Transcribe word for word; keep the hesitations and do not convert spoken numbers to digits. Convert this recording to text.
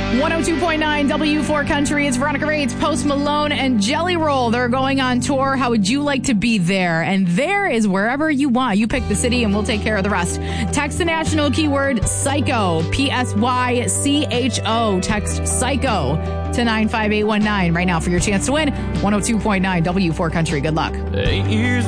one oh two point nine W four Country. It's Veronica Rates, Post Malone, and Jelly Roll. They're going on tour. How would you like to be there? And there is wherever you want. You pick the city and we'll take care of the rest. Text the national keyword psycho, P S Y C H O. Text psycho to nine five eight one nine right now for your chance to win one oh two point nine W four Country. Good luck. Eight years